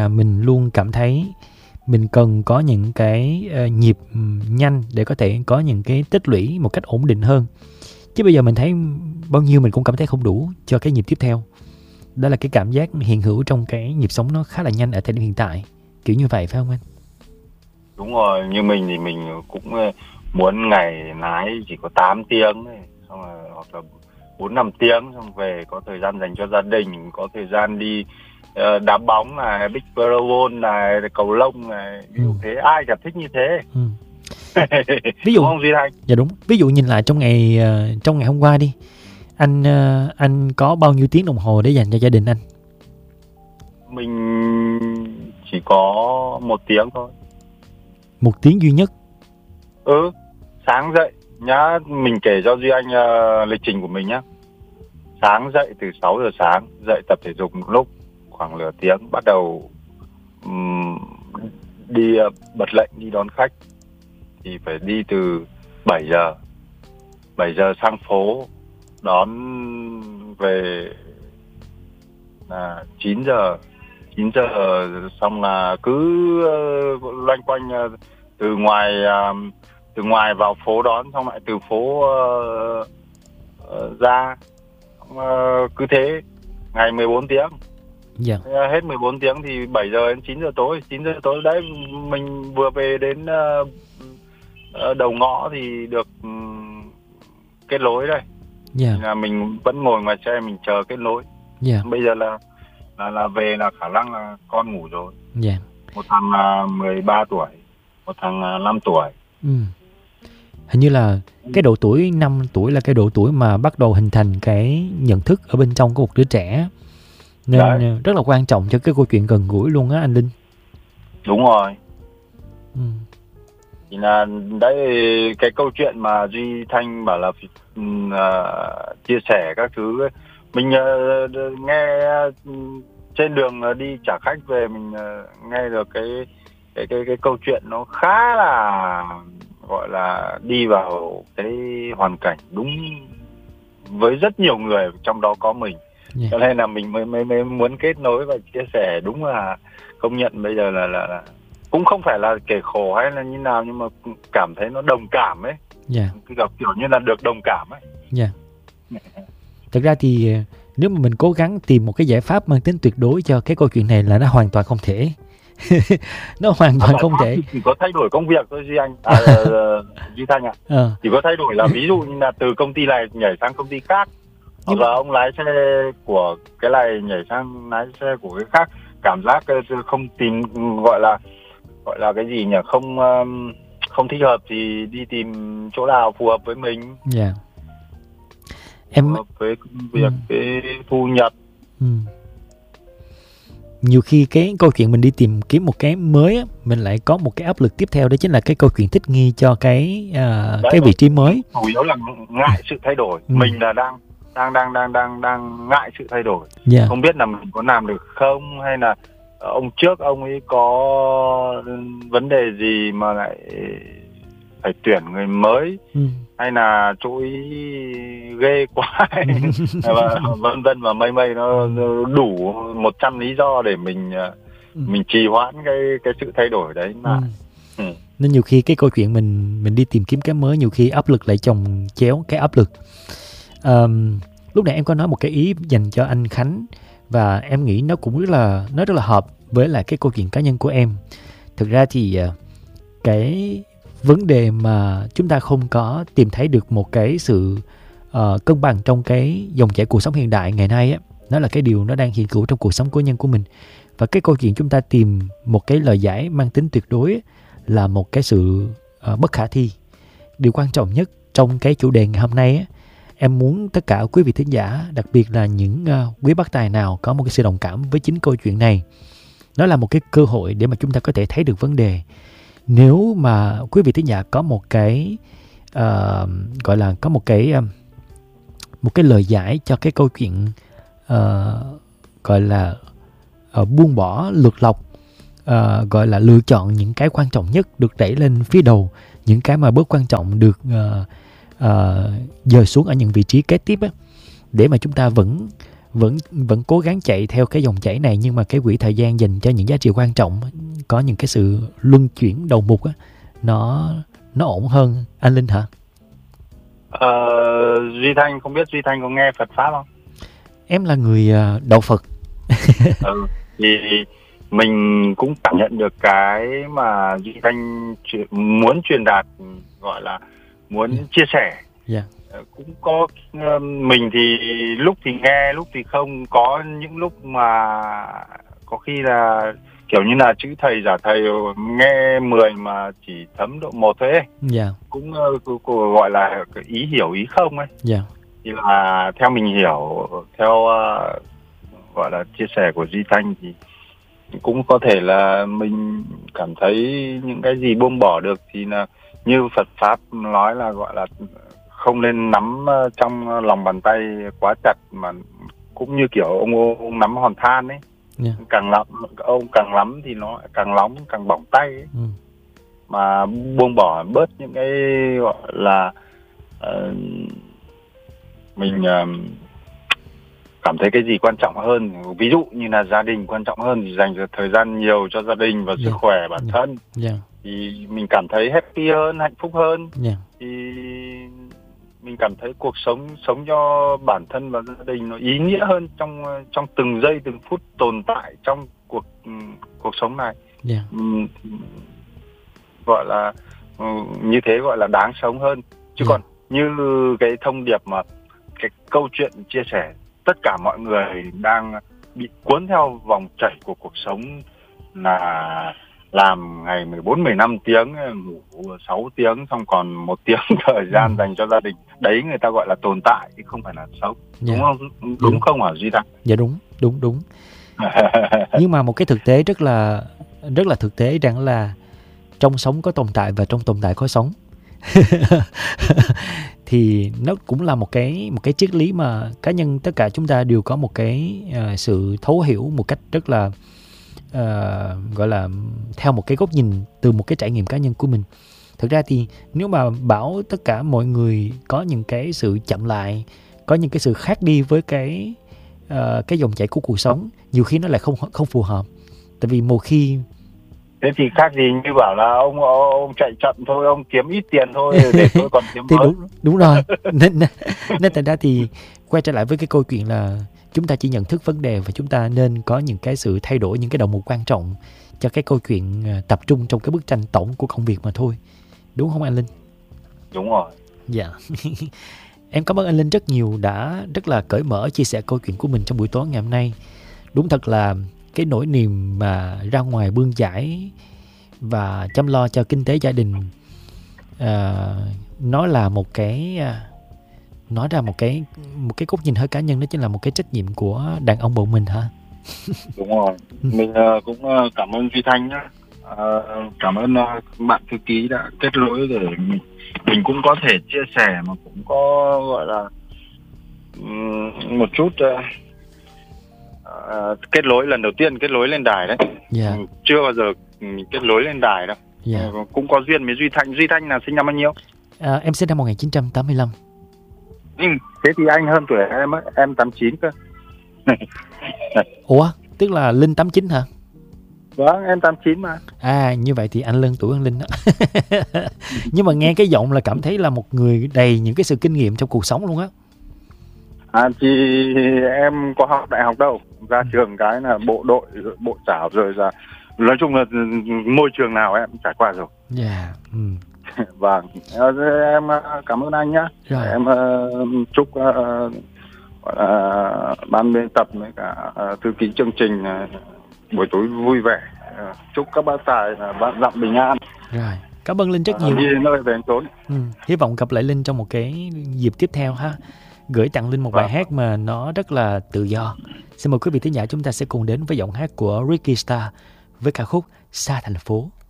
mà mình luôn cảm thấy mình cần có những cái nhịp nhanh để có thể có những cái tích lũy một cách ổn định hơn. Chứ bây giờ mình thấy bao nhiêu mình cũng cảm thấy không đủ cho cái nhịp tiếp theo. Đó là cái cảm giác hiện hữu trong cái nhịp sống nó khá là nhanh ở thời điểm hiện tại. Kiểu như vậy phải không anh? Đúng rồi, như mình thì mình cũng muốn ngày lái chỉ có 8 tiếng ấy, xong rồi hoặc là 4-5 tiếng, xong về có thời gian dành cho gia đình, có thời gian đi đá bóng này, pickleball này, cầu lông này, ví dụ thế, ai chả thích như thế. Ví dụ, đúng không Duy Thanh? Dạ đúng. Ví dụ nhìn lại trong ngày hôm qua đi, anh có bao nhiêu tiếng đồng hồ để dành cho gia đình anh? Mình chỉ có 1 tiếng thôi. 1 tiếng duy nhất? Sáng dậy nhá, mình kể cho Duy Anh lịch trình của mình nhá. Sáng dậy từ 6 giờ sáng, dậy tập thể dục một lúc khoảng nửa tiếng, bắt đầu đi bật lệnh đi đón khách. Thì phải đi từ 7 giờ sang phố đón về là 9 giờ, xong là cứ loanh quanh từ ngoài vào phố đón, xong lại từ phố ra, cứ thế ngày 14 tiếng. Dạ. Hết 14 tiếng thì 7 giờ đến 9 giờ tối. 9 giờ tối đấy mình vừa về đến đầu ngõ thì được kết nối đây. Dạ. Là mình vẫn ngồi ngoài xe mình chờ kết nối. Dạ. Bây giờ là về là khả năng là con ngủ rồi. Dạ. Một thằng 13 tuổi, một thằng 5 tuổi. Hình như là cái độ tuổi 5 tuổi là cái độ tuổi mà bắt đầu hình thành cái nhận thức ở bên trong của một đứa trẻ. Nên đấy, rất là quan trọng cho cái câu chuyện gần gũi luôn á anh Linh. Đúng rồi. Thì là đấy, cái câu chuyện mà Duy Thanh bảo là chia sẻ các thứ ấy. Mình nghe trên đường đi trả khách về, mình nghe được cái câu chuyện nó khá là gọi là đi vào cái hoàn cảnh đúng với rất nhiều người, trong đó có mình. Cho nên là mình mới muốn kết nối và chia sẻ. Đúng là công nhận bây giờ là cũng không phải là kể khổ hay là như nào, nhưng mà cảm thấy nó đồng cảm ấy. Kiểu như là được đồng cảm ấy. Thực ra thì nếu mà mình cố gắng tìm một cái giải pháp mang tính tuyệt đối cho cái câu chuyện này là nó hoàn toàn không thể. Nó hoàn toàn không thể. Chỉ có thay đổi công việc thôi Duy Anh, Duy Thanh ạ. Chỉ có thay đổi là ví dụ như là từ công ty này nhảy sang công ty khác, hoặc là ông lái xe của cái này nhảy sang lái xe của cái khác, cảm giác không tìm, gọi là cái gì nhỉ, không thích hợp thì đi tìm chỗ nào phù hợp với mình. Phù hợp với công việc, cái thu nhập. Nhiều khi cái câu chuyện mình đi tìm kiếm một cái mới á, mình lại có một cái áp lực tiếp theo, đó chính là cái câu chuyện thích nghi cho cái vị trí mới. Chủ yếu là ngại sự thay đổi. Mình là đang ngại sự thay đổi. Không biết là mình có làm được không, hay là ông trước ông ấy có vấn đề gì mà lại phải tuyển người mới, hay là chỗ ấy ghê quá và vân vân và mây nó đủ 100 lý do để mình trì hoãn cái sự thay đổi đấy mà. Nên nhiều khi cái câu chuyện mình đi tìm kiếm cái mới, nhiều khi áp lực lại chồng chéo cái áp lực. Lúc nãy em có nói một cái ý dành cho anh Khánh, và em nghĩ nó cũng rất là hợp với lại cái câu chuyện cá nhân của em. Thực ra thì cái vấn đề mà chúng ta không có tìm thấy được một cái sự cân bằng trong cái dòng chảy cuộc sống hiện đại ngày nay á, nó là cái điều nó đang hiện hữu trong cuộc sống cá nhân của mình. Và cái câu chuyện chúng ta tìm một cái lời giải mang tính tuyệt đối á, là một cái sự bất khả thi. Điều quan trọng nhất trong cái chủ đề ngày hôm nay á, em muốn tất cả quý vị thính giả, đặc biệt là những quý bác tài nào có một cái sự đồng cảm với chính câu chuyện này. Nó là một cái cơ hội để mà chúng ta có thể thấy được vấn đề. Nếu mà quý vị thính giả có một cái gọi là có một cái lời giải cho cái câu chuyện gọi là buông bỏ lượt lọc, gọi là lựa chọn những cái quan trọng nhất được đẩy lên phía đầu, những cái mà bớt quan trọng được dời xuống ở những vị trí kế tiếp á, để mà chúng ta vẫn vẫn cố gắng chạy theo cái dòng chảy này, nhưng mà cái quỹ thời gian dành cho những giá trị quan trọng, có những cái sự luân chuyển đầu mục á, nó ổn hơn. Anh Linh hả? Duy Thanh, không biết Duy Thanh có nghe Phật pháp không? Em là người đạo Phật. Thì mình cũng cảm nhận được cái mà Duy Thanh muốn truyền đạt, gọi là muốn chia sẻ. Cũng có mình thì lúc thì nghe, lúc thì không. Có những lúc mà có khi là kiểu như là chữ thầy giả thầy, nghe 10 mà chỉ thấm độ 1 thôi ấy. Cũng gọi là ý hiểu ý không ấy. Thì là theo mình hiểu, theo gọi là chia sẻ của Duy Thanh thì cũng có thể là mình cảm thấy những cái gì buông bỏ được thì là như Phật pháp nói là gọi là không nên nắm trong lòng bàn tay quá chặt, mà cũng như kiểu ông nắm hòn than ấy. Càng nắm thì nó càng nóng, càng bỏng tay ấy. Mà buông bỏ bớt những cái gọi là mình cảm thấy cái gì quan trọng hơn, ví dụ như là gia đình quan trọng hơn thì dành thời gian nhiều cho gia đình và sức khỏe bản thân. Thì mình cảm thấy happy hơn, hạnh phúc hơn. Thì mình cảm thấy cuộc sống cho bản thân và gia đình nó ý nghĩa hơn trong từng giây từng phút tồn tại trong cuộc sống này. Gọi là như thế gọi là đáng sống hơn. Chứ còn như cái thông điệp mà cái câu chuyện chia sẻ, tất cả mọi người đang bị cuốn theo vòng chảy của cuộc sống, là làm ngày 14-15 tiếng, ngủ 6 tiếng, xong còn 1 tiếng thời gian dành cho gia đình. Đấy người ta gọi là tồn tại chứ không phải là sống. Đúng không? Đúng không hả Duy Thanh? Dạ đúng. Nhưng mà một cái thực tế rất là thực tế rằng là trong sống có tồn tại và trong tồn tại có sống. Thì nó cũng là một cái triết lý mà cá nhân tất cả chúng ta đều có một cái sự thấu hiểu một cách rất là gọi là theo một cái góc nhìn từ một cái trải nghiệm cá nhân của mình. Thực ra thì nếu mà bảo tất cả mọi người có những cái sự chậm lại, có những cái sự khác đi với cái dòng chảy của cuộc sống, nhiều khi nó lại không phù hợp. Tại vì một khi thế thì khác gì như bảo là ông chạy chậm thôi, ông kiếm ít tiền thôi để tôi còn kiếm thì hơn. Đúng rồi. Nên thành ra thì quay trở lại với cái câu chuyện là chúng ta chỉ nhận thức vấn đề và chúng ta nên có những cái sự thay đổi, những cái đầu mục quan trọng cho cái câu chuyện tập trung trong cái bức tranh tổng của công việc mà thôi. Đúng không anh Linh? Đúng rồi. Dạ. Em cảm ơn anh Linh rất nhiều, đã rất là cởi mở chia sẻ câu chuyện của mình trong buổi tối ngày hôm nay. Đúng thật là cái nỗi niềm mà ra ngoài bươn chải và chăm lo cho kinh tế gia đình, nó là một cái nói ra một cái góc nhìn hơi cá nhân, đó chính là một cái trách nhiệm của đàn ông bọn mình hả? Đúng rồi. Mình cũng cảm ơn Duy Thanh nhé. Cảm ơn bạn thư ký đã kết nối để mình cũng có thể chia sẻ, mà cũng có gọi là một chút kết nối lần đầu tiên kết nối lên đài đấy. Chưa bao giờ mình kết nối lên đài đâu. Cũng có duyên với Duy Thanh. Duy Thanh là sinh năm bao nhiêu? Em sinh năm 1985. Thế thì anh hơn tuổi em ấy, em 89 cơ. Ủa, tức là Linh 89 hả? Vâng, em 89 mà. Như vậy thì anh lớn tuổi hơn Linh đó. Nhưng mà nghe cái giọng là cảm thấy là một người đầy những cái sự kinh nghiệm trong cuộc sống luôn á. Thì em có học đại học đâu, ra trường cái là bộ đội, bộ chảo rồi ra, nói chung là môi trường nào em trải qua rồi. Vâng, em cảm ơn anh nhá. Em chúc ban biên tập với cả thư ký chương trình buổi tối vui vẻ. Chúc các bác tài bạn dặm bình an. Rồi, cảm ơn Linh rất nhiều. Đi nơi về trốn. Hy vọng gặp lại Linh trong một cái dịp tiếp theo ha. Gửi tặng Linh một bài hát mà nó rất là tự do. Xin mời quý vị thính giả chúng ta sẽ cùng đến với giọng hát của Ricky Starr với ca khúc Xa Thành Phố.